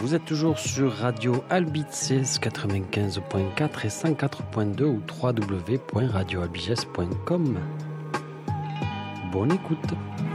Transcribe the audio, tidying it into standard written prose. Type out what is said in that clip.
Vous êtes toujours sur Radio Albices 95.4 et 104.2 ou www.radioalbiges.com. Bonne écoute.